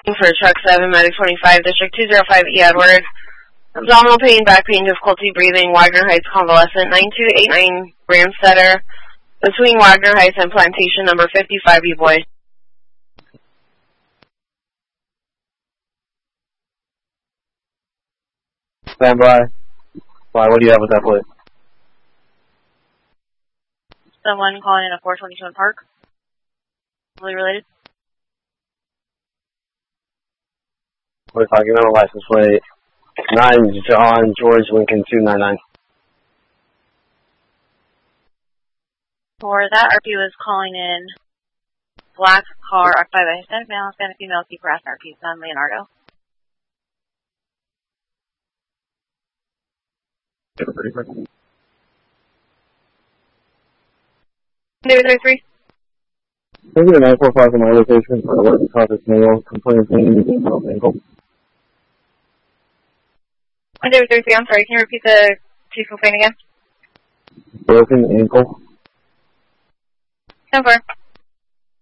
For truck 7, Medic 25, District 205 E. Edward. Abdominal pain, back pain, difficulty breathing, Wagner Heights convalescent, 9289 Ramstetter, between Wagner Heights and Plantation, number 55, E-Boy. Stand by. Why, what do you have with that plate? Someone calling in a 422 Park. Really related? We're talking about a license plate. 9 John George Lincoln 299. For that, RP was calling in black car occupied by Hispanic male, Hispanic female, keep harassing RP, son Leonardo. 033. Thank you, 945 on my location. I work in Congress Mail. Complaint of ankle. 033, I'm sorry, can you repeat the chief complaint again? Broken ankle. 10-4.